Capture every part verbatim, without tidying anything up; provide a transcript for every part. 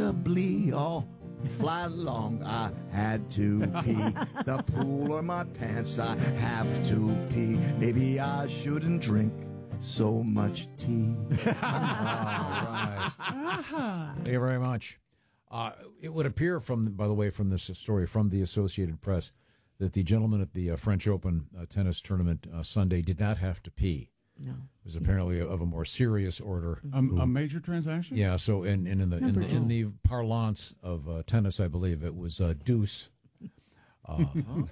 comfortably all fly along. I had to pee. The pool or my pants, I have to pee. Maybe I shouldn't drink so much tea. All right. Thank you very much. Uh, it would appear from, by the way, from this story from the Associated Press, that the gentleman at the uh, French Open uh, tennis tournament uh, Sunday did not have to pee. No. It was apparently of a more serious order. A, a major transaction? Yeah, so in, in, in, the, in, the, in the parlance of uh, tennis, I believe, it was uh, deuce. Uh,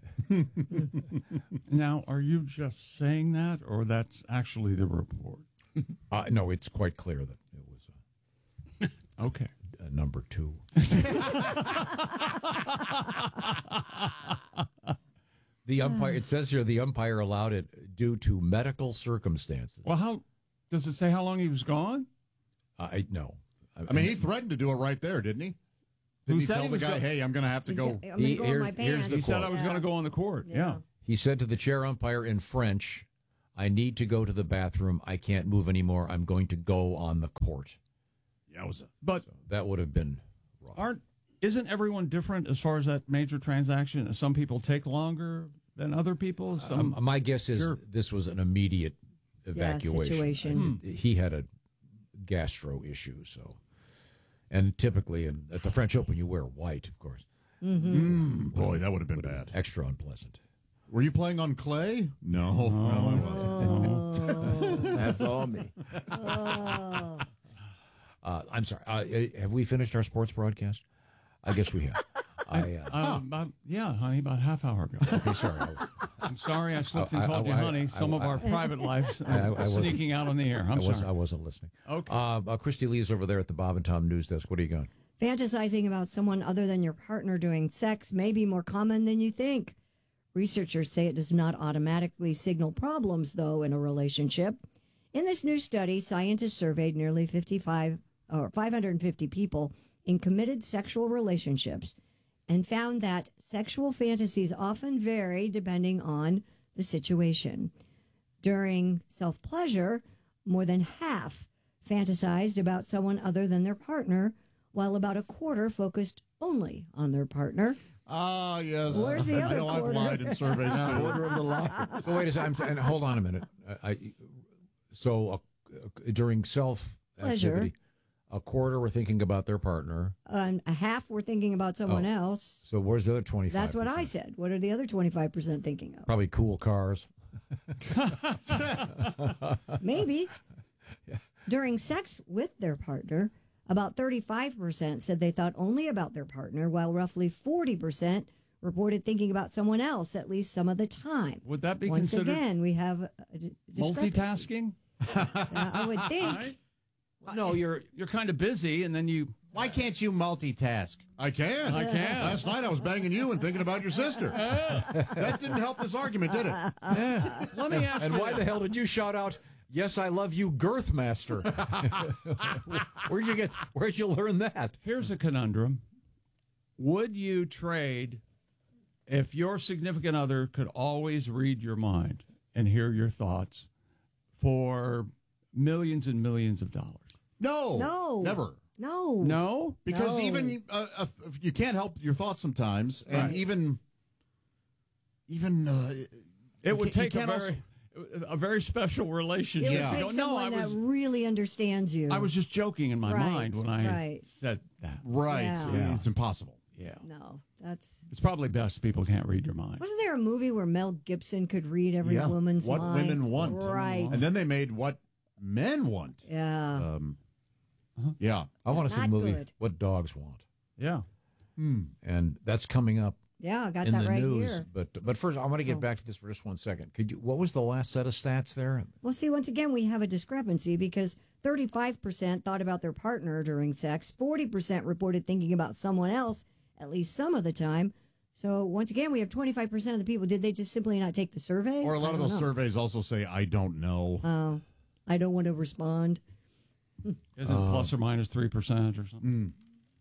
Now, are you just saying that, or that's actually the report? uh, no, it's quite clear that it was uh, Okay. uh, number two. The umpire, it says here, the umpire allowed it due to medical circumstances. Well, how does it say how long he was gone? Uh, I no. I mean, he threatened to do it right there, didn't he? Who Didn't he said tell he the was guy, go- hey, I'm going to have to He's go. gonna- I'm going He- to go in my here's- here's pants. the He said quote. I was going to go on the court. Yeah. Yeah. He said to the chair umpire in French, I need to go to the bathroom. I can't move anymore. I'm going to go on the court. Yeah, it was a, But So that would have been rough. aren't isn't everyone different as far as that major transaction? Some people take longer than other people. Some Um, my guess is Sure. this was an immediate evacuation. situation. I mean, He had a gastro issue, so. And typically in, at the French Open, you wear white, of course. mm, boy, that would have been bad. Extra unpleasant. Were you playing on clay? No, no, I wasn't. That's all me. Uh, I'm sorry. Uh, have we finished our sports broadcast? I guess we have. I, uh, uh, about, yeah, honey, about a half hour ago. okay, sorry. I, I'm sorry I slipped and I- I- called you I- honey. I- Some of I- our private lives I- I wasn't- sneaking out on the air. I'm I, was, sorry. I wasn't listening. Okay. Uh, uh, Christy Lee is over there at the Bob and Tom News Desk. What do you got? Fantasizing about someone other than your partner during sex may be more common than you think. Researchers say it does not automatically signal problems, though, in a relationship. In this new study, scientists surveyed nearly fifty-five or five hundred fifty people in committed sexual relationships and found that sexual fantasies often vary depending on the situation. During self-pleasure, more than half fantasized about someone other than their partner, while about a quarter focused only on their partner. Ah, yes. Where's the I other know I've quarter? lied in surveys, too. Order of the law. So wait a second. I'm, and hold on a minute. I, I, so uh, during self Pleasure. activity, a quarter were thinking about their partner. And a half were thinking about someone Oh. else. So where's the other twenty-five? That's what I said. What are the other twenty-five percent thinking of? Probably cool cars. Maybe. During sex with their partner, about thirty-five percent said they thought only about their partner, while roughly forty percent reported thinking about someone else at least some of the time. Would that be Once considered again, we have a d- discrepancy. multitasking? Uh, I would think. Right? No, you're. You're kind of busy, and then you. Why can't you multitask? I can. I can. Last night I was banging you and thinking about your sister. That didn't help this argument, did it? Let me ask And you. why the hell did you shout out? Yes, I love you, Girth Master. Where'd you get? Where'd you learn that? Here's a conundrum. Would you trade if your significant other could always read your mind and hear your thoughts for millions and millions of dollars? No. No. Never. No. No? Because No. even uh, uh, you can't help your thoughts sometimes, and Right. even even uh, It would you take a can't very a very special relationship. It Yeah. would to take go, no, I someone was that really understands you. I was just joking in my Right, mind when I right. said that. right. Yeah. It's impossible. Yeah. No, that's. It's probably best people can't read your mind. Wasn't there a movie where Mel Gibson could read every Yeah. woman's What mind? women want. Right. And then they made what men want. Yeah. Um, Yeah. I want to see the Not movie good. What Dogs Want, Yeah. and that's coming up yeah, I got in that the right news. here. But but first, I want to get Oh. back to this for just one second. Could you? What was the last set of stats there? Well, see, once again, we have a discrepancy because thirty-five percent thought about their partner during sex, forty percent reported thinking about someone else at least some of the time. So once again, we have twenty-five percent of the people. Did they just simply not take the survey? Or a lot I of don't those know. surveys also say, I don't know. Oh, I don't want to respond. Isn't it plus or minus three percent or something?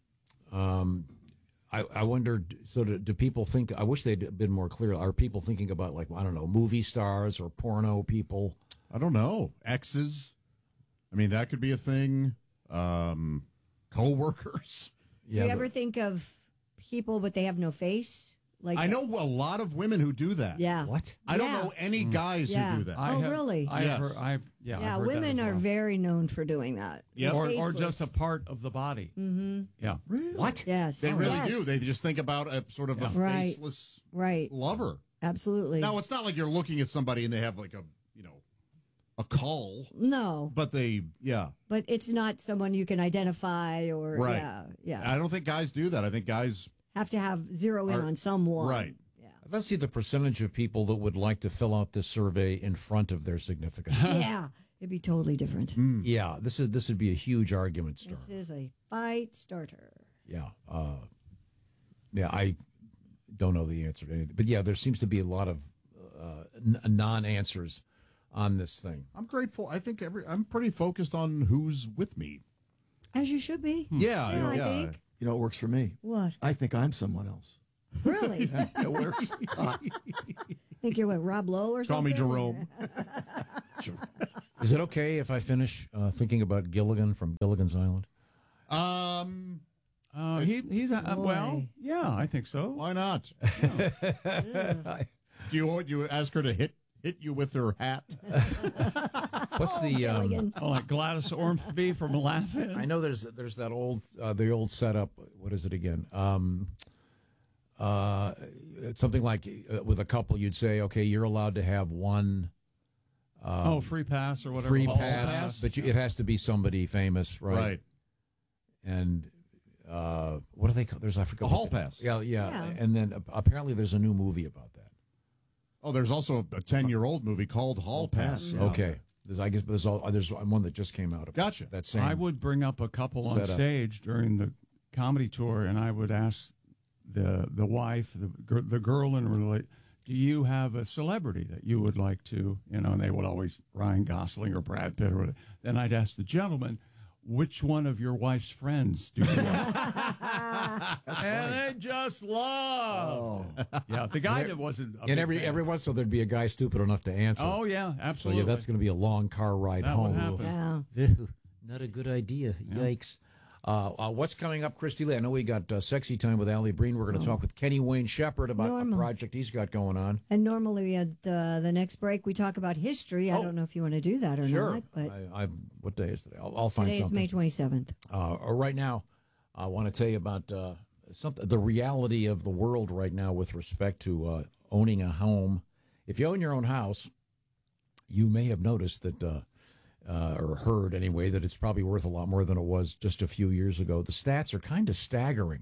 I, I wondered, so do, do people think, I wish they'd been more clear. Are people thinking about, like, I don't know, movie stars or porno people? I don't know. Exes. I mean, that could be a thing. Um, co-workers. Do you ever think of people, but they have no face? Like I know a lot of women who do that. Yeah. What? I don't Yeah. know any guys Yeah. who do that. I Oh, have, really? I Yes. have heard, I've, yeah, Yeah, I've heard that women as are well. very known for doing that. Yep. or, or Faceless. just a part of the body. Mm-hmm. Yeah. What? Yes. They really Yes. do. They just think about a sort of a Right. faceless Right. lover. Absolutely. Now, it's not like you're looking at somebody and they have like a, you know, a call, No, but they, yeah. but it's not someone you can identify or Right. yeah, yeah. I don't think guys do that. I think guys, Have to have zero in Are- on someone. right. Yeah. Let's see the percentage of people that would like to fill out this survey in front of their significant. Yeah. It'd be totally different. Yeah, this is this would be a huge argument starter. This is a fight starter. Yeah, uh, yeah. I don't know the answer to anything, but yeah, there seems to be a lot of uh, n- non-answers on this thing. I'm grateful. I think every, I'm pretty focused on who's with me. As you should be. Yeah. Yeah, I yeah. think. You know, it works for me. What? I think I'm someone else. Really? It works. Uh, Think you're with Rob Lowe or Call something? me Jerome. Is it okay if I finish uh, thinking about Gilligan from Gilligan's Island? Um, Uh, he, he's, uh, well, Boy. yeah, I think so. why not? Do you want you ask her to hit hit you with her hat? What's the? Um, Gilligan. Oh, like Gladys Ormsby from Laughing. I know there's there's that old uh, the old setup. What is it again? Um, uh, it's something like uh, with a couple, you'd say, okay, you're allowed to have one oh, free pass or whatever. free Hall pass, pass? but you, it has to be somebody famous, right? Right. And uh, what do they call? There's I forget. A what hall they- pass. Yeah, yeah, Yeah. and then uh, apparently there's a new movie about that. Oh, there's also a ten-year-old movie called Hall Pass. Yeah. Okay, there's, I guess there's all, there's one that just came out. About Gotcha. That same. I would bring up a couple on Setup. stage during the comedy tour, and I would ask the the wife, the gir- the girl in relate, do you have a celebrity that you would like to, you know? And they would always Ryan Gosling or Brad Pitt or whatever. Then I'd ask the gentleman, which one of your wife's friends do you like? And they just love. Yeah, the guy that wasn't. A and big every fan. every once in a while there'd be a guy stupid enough to answer. Oh yeah, so absolutely. yeah, that's going to be a long car ride That would home. happen. Yeah. Ew, not a good idea. Yikes. Uh, uh, what's coming up, Christy Lee? I know we got uh, Sexy Time with Allie Breen. We're going to talk with Kenny Wayne Shepherd about Normal. a project he's got going on. And normally at uh, the next break, we talk about history. I Oh. don't know if you want to do that or Sure. not, but I, I, what day is today? I'll, I'll find today is something. May twenty-seventh. Uh, uh, right now, I want to tell you about uh, something, the reality of the world right now with respect to uh, owning a home. If you own your own house, you may have noticed that, uh, uh, or heard anyway, that it's probably worth a lot more than it was just a few years ago. The stats are kind of staggering.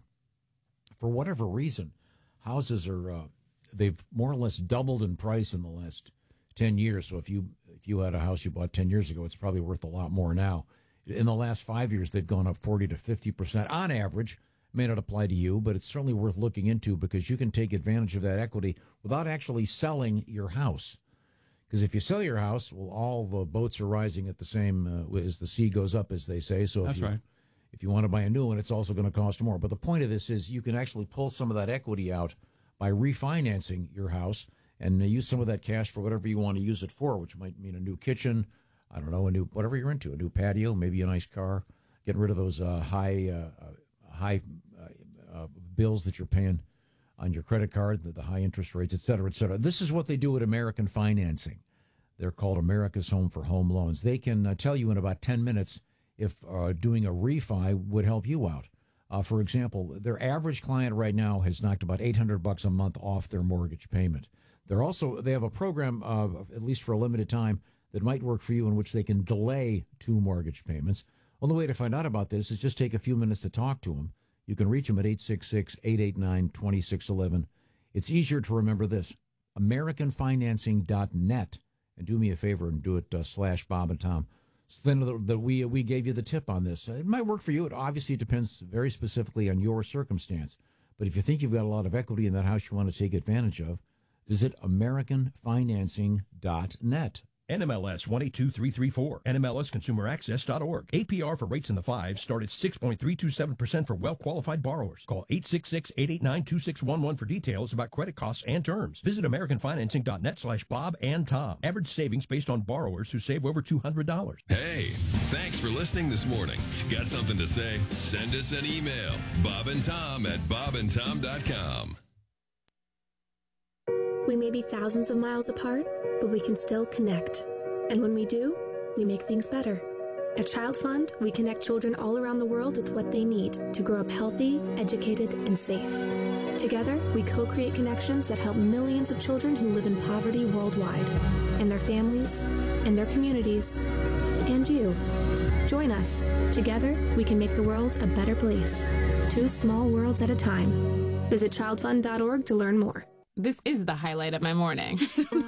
For whatever reason, houses are uh, they've more or less doubled in price in the last ten years. So if you if you had a house you bought ten years ago, it's probably worth a lot more now. In the last five years, they've gone up forty to fifty percent on average. May not apply to you, but it's certainly worth looking into because you can take advantage of that equity without actually selling your house. Because if you sell your house, well, all the boats are rising at the same uh, as the sea goes up, as they say. So if That's you, right. if you want to buy a new one, it's also going to cost more. But the point of this is you can actually pull some of that equity out by refinancing your house and use some of that cash for whatever you want to use it for, which might mean a new kitchen, I don't know, a new whatever you're into, a new patio, maybe a nice car, getting rid of those uh, high uh, uh, high uh, uh, bills that you're paying on your credit card, the, the high interest rates, et cetera, et cetera. This is what they do at American Financing. They're called America's Home for Home Loans. They can uh, tell you in about ten minutes if uh, doing a refi would help you out. Uh, for example, their average client right now has knocked about eight hundred bucks a month off their mortgage payment. They're also they have a program, uh, at least for a limited time, that might work for you in which they can delay two mortgage payments. Only way to find out about this is just take a few minutes to talk to them. You can reach them at eight six six, eight eight nine, two six one one. It's easier to remember this, american financing dot net. And do me a favor and do it uh, slash Bob and Tom. So then the, the, we, we gave you the tip on this. It might work for you. It obviously depends very specifically on your circumstance. But if you think you've got a lot of equity in that house you want to take advantage of, visit american financing dot net. N M L S one eight two three three four. N M L S consumer access dot org. A P R for rates in the fives start at six point three two seven percent for well-qualified borrowers. Call eight six six, eight eight nine, two six one one for details about credit costs and terms. Visit american financing dot net slash Bob and Tom. Average savings based on borrowers who save over two hundred dollars. Hey, thanks for listening this morning. Got something to say? Send us an email. Bob and Tom at bob and tom dot com. We may be thousands of miles apart, but we can still connect. And when we do, we make things better. At Child Fund, we connect children all around the world with what they need to grow up healthy, educated, and safe. Together, we co-create connections that help millions of children who live in poverty worldwide, and their families, and their communities, and you. Join us. Together, we can make the world a better place. Two small worlds at a time. Visit child fund dot org to learn more. This is the highlight of my morning.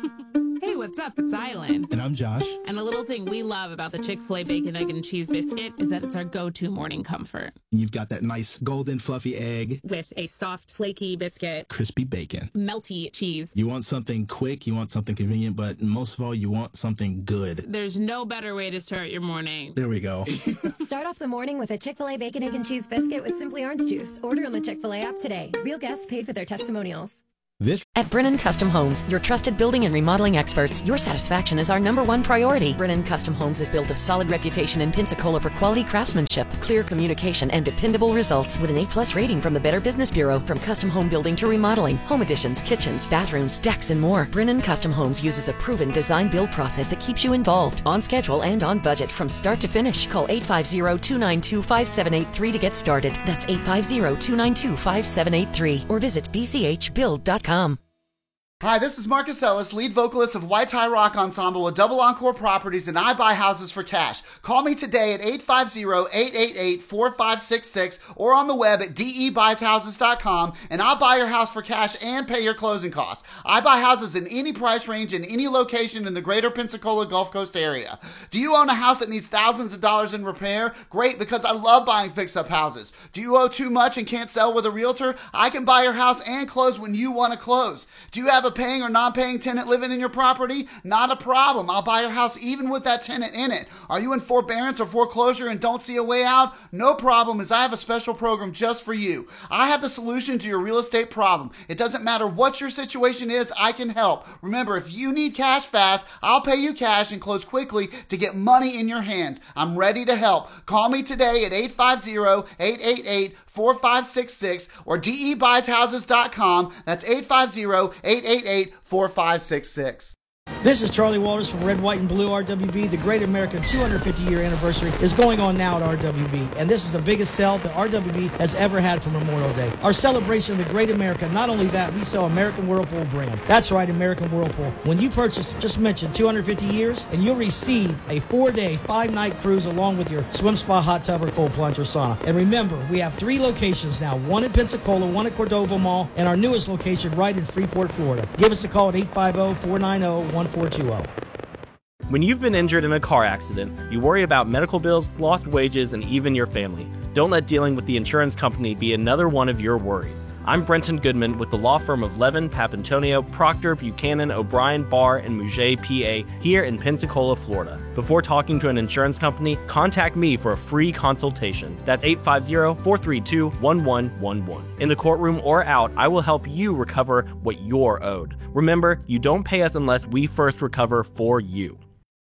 Hey, what's up? It's Island. And I'm Josh. And a little thing we love about the Chick-fil-A Bacon, Egg, and Cheese Biscuit is that it's our go-to morning comfort. You've got that nice golden fluffy egg. With a soft, flaky biscuit. Crispy bacon. Melty cheese. You want something quick, you want something convenient, but most of all, you want something good. There's no better way to start your morning. There we go. Start off the morning with a Chick-fil-A Bacon, Egg, and Cheese Biscuit with Simply Orange Juice. Order on the Chick-fil-A app today. Real guests paid for their testimonials. This At Brennan Custom Homes, your trusted building and remodeling experts, your satisfaction is our number one priority. Brennan Custom Homes has built a solid reputation in Pensacola for quality craftsmanship, clear communication, and dependable results with an A plus rating from the Better Business Bureau. From custom home building to remodeling, home additions, kitchens, bathrooms, decks, and more, Brennan Custom Homes uses a proven design-build process that keeps you involved, on schedule, and on budget from start to finish. Call eight five zero, two nine two, five seven eight three to get started. That's eight five zero, two nine two, five seven eight three or visit b c h build dot com. Hi, this is Marcus Ellis, lead vocalist of White Tie Rock Ensemble with Double Encore Properties, and I buy houses for cash. Call me today at eight five zero, eight eight eight, four five six six or on the web at d e buys houses dot com, and I'll buy your house for cash and pay your closing costs. I buy houses in any price range in any location in the greater Pensacola Gulf Coast area. Do you own a house that needs thousands of dollars in repair? Great, because I love buying fix-up houses. Do you owe too much and can't sell with a realtor? I can buy your house and close when you want to close. Do you have a paying or non-paying tenant living in your property? Not a problem. I'll buy your house even with that tenant in it. Are you in forbearance or foreclosure and don't see a way out? No problem, as I have a special program just for you. I have the solution to your real estate problem. It doesn't matter what your situation is, I can help. Remember, if you need cash fast, I'll pay you cash and close quickly to get money in your hands. I'm ready to help. Call me today at eight five zero, eight eight eight, four five six six or d e buys houses dot com. That's eight five zero, eight eight eight, four five six six. This is Charlie Walters from Red, White, and Blue R W B. The Great American two hundred fifty year anniversary is going on now at R W B, and this is the biggest sale that R W B has ever had for Memorial Day. Our celebration of the Great America, not only that, we sell American Whirlpool brand. That's right, American Whirlpool. When you purchase, just mention two hundred fifty years, and you'll receive a four-day, five-night cruise along with your swim spa, hot tub, or cold plunge or sauna. And remember, we have three locations now, one in Pensacola, one at Cordova Mall, and our newest location right in Freeport, Florida. Give us a call at eight five zero, four nine zero, one four two zero. When you've been injured in a car accident, you worry about medical bills, lost wages, and even your family. Don't let dealing with the insurance company be another one of your worries. I'm Brenton Goodman with the law firm of Levin, Papantonio, Proctor, Buchanan, O'Brien, Barr, and Mouget, P A, here in Pensacola, Florida. Before talking to an insurance company, contact me for a free consultation. That's eight five zero, four three two, one one one one. In the courtroom or out, I will help you recover what you're owed. Remember, you don't pay us unless we first recover for you.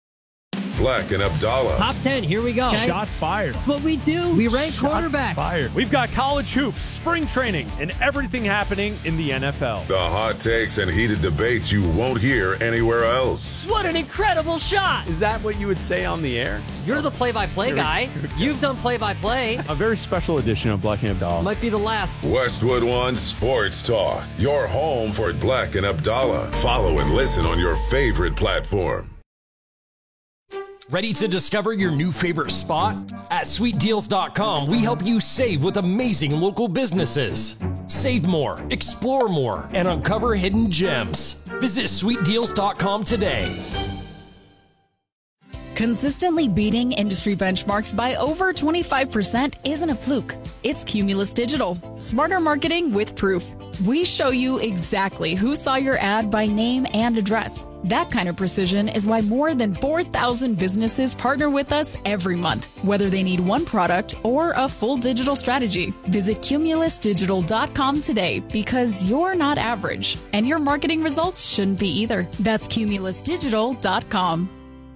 Black and Abdallah. Top ten, here we go. Okay. Shots fired. That's what we do. We rank Shots quarterbacks. Fired. We've got college hoops, spring training, and everything happening in the N F L. The hot takes and heated debates you won't hear anywhere else. What an incredible shot. Is that what you would say on the air? You're the play-by-play guy. You've done play-by-play. A very special edition of Black and Abdallah. Might be the last. Westwood One Sports Talk. Your home for Black and Abdallah. Follow and listen on your favorite platform. Ready to discover your new favorite spot? At sweet deals dot com, we help you save with amazing local businesses. Save more, explore more, and uncover hidden gems. Visit sweet deals dot com today. Consistently beating industry benchmarks by over twenty-five percent isn't a fluke. It's Cumulus Digital. Smarter marketing with proof. We show you exactly who saw your ad by name and address. That kind of precision is why more than four thousand businesses partner with us every month, whether they need one product or a full digital strategy. Visit cumulus digital dot com today because you're not average, and your marketing results shouldn't be either. That's cumulus digital dot com.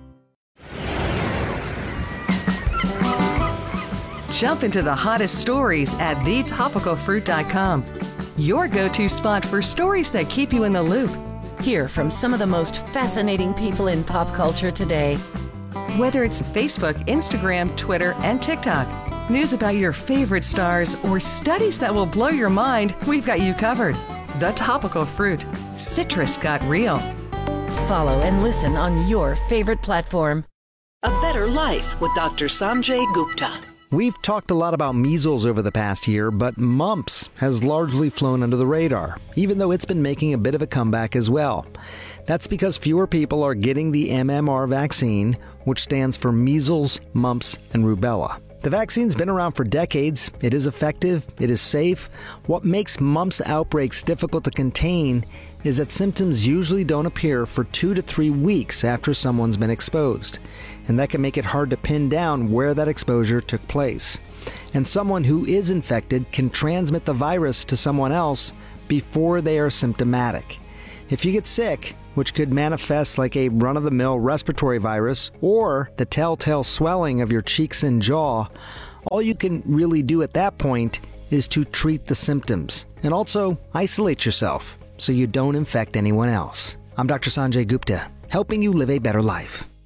Jump into the hottest stories at the topical fruit dot com. Your go-to spot for stories that keep you in the loop. Hear from some of the most fascinating people in pop culture today. Whether it's Facebook, Instagram, Twitter, and TikTok, news about your favorite stars, or studies that will blow your mind, we've got you covered. The Topical Fruit. Citrus got real. Follow and listen on your favorite platform. A Better Life with Doctor Sanjay Gupta. We've talked a lot about measles over the past year, but mumps has largely flown under the radar, even though it's been making a bit of a comeback as well. That's because fewer people are getting the M M R vaccine, which stands for measles, mumps, and rubella. The vaccine's been around for decades. It is effective. It is safe. What makes mumps outbreaks difficult to contain is that symptoms usually don't appear for two to three weeks after someone's been exposed. And that can make it hard to pin down where that exposure took place. And someone who is infected can transmit the virus to someone else before they are symptomatic. If you get sick, which could manifest like a run-of-the-mill respiratory virus or the telltale swelling of your cheeks and jaw, all you can really do at that point is to treat the symptoms and also isolate yourself so you don't infect anyone else. I'm Doctor Sanjay Gupta, helping you live a better life.